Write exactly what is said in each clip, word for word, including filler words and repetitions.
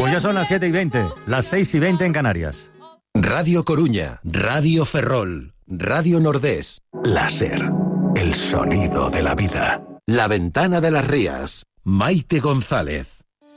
Pues ya son las siete y veinte, las seis y veinte en Canarias. Radio Coruña, Radio Ferrol, Radio Nordés. Láser, el sonido de la vida. La Ventana de las Rías, Maite González.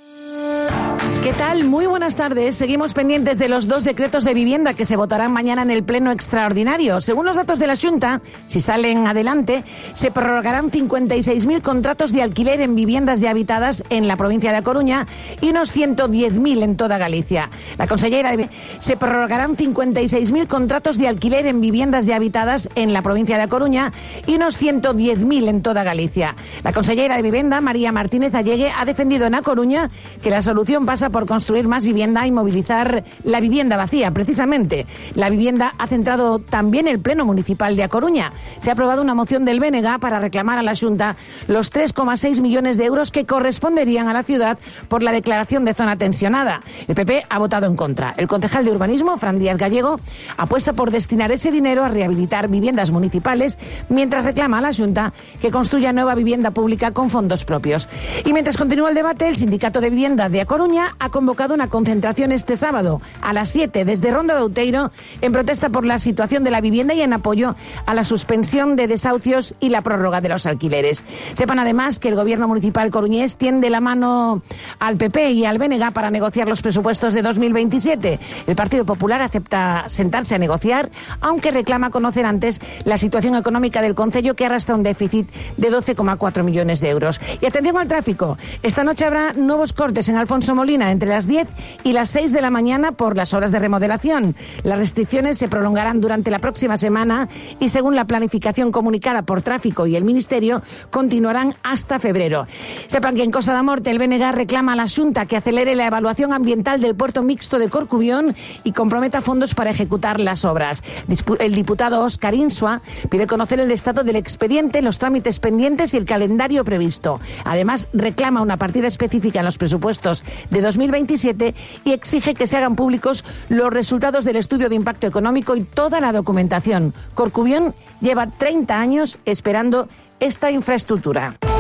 ¿Qué tal? Muy buenas tardes. Seguimos pendientes de los dos decretos de vivienda que se votarán mañana en el Pleno Extraordinario. Según los datos de la Xunta, si salen adelante, se prorrogarán cincuenta y seis mil contratos de alquiler en viviendas ya habitadas en la provincia de A Coruña y unos ciento diez mil en toda Galicia. La consellera de... se prorrogarán cincuenta y seis mil contratos de alquiler en viviendas ya habitadas en la provincia de A Coruña y unos ciento diez mil en toda Galicia. La consellera de Vivienda, María Martínez Allegue, ha defendido en A Coruña que la solución pasa por construir más vivienda y movilizar la vivienda vacía. Precisamente, la vivienda ha centrado también el Pleno Municipal de A Coruña. Se ha aprobado una moción del B N G para reclamar a la Xunta los tres coma seis millones de euros que corresponderían a la ciudad por la declaración de zona tensionada. El P P ha votado en contra. El concejal de Urbanismo, Fran Díaz Gallego, apuesta por destinar ese dinero a rehabilitar viviendas municipales, mientras reclama a la Xunta que construya nueva vivienda pública con fondos propios. Y mientras continúa el debate, el Sindicato de Vivienda de A Coruña ha convocado una concentración este sábado a las siete desde Ronda de Outeiro en protesta por la situación de la vivienda y en apoyo a la suspensión de desahucios y la prórroga de los alquileres. Sepan además que el gobierno municipal coruñés tiende la mano al P P y al B N G para negociar los presupuestos de dos mil veintisiete. El Partido Popular acepta sentarse a negociar, aunque reclama conocer antes la situación económica del concello, que arrastra un déficit de doce coma cuatro millones de euros. Y atención al tráfico. Esta noche habrá nuevos cortes en Alfonso Molina entre las diez y las seis de la mañana por las horas de remodelación. Las restricciones se prolongarán durante la próxima semana y, según la planificación comunicada por Tráfico y el Ministerio, continuarán hasta febrero. Sepan que en Costa da Morte el B N G reclama a la Xunta que acelere la evaluación ambiental del puerto mixto de Corcubión y comprometa fondos para ejecutar las obras. El diputado Óscar Insua pide conocer el estado del expediente, los trámites pendientes y el calendario previsto. Además, reclama una partida específica en los presupuestos de dos mil veintisiete y exige que se hagan públicos los resultados del estudio de impacto económico y toda la documentación. Corcubión lleva treinta años esperando esta infraestructura.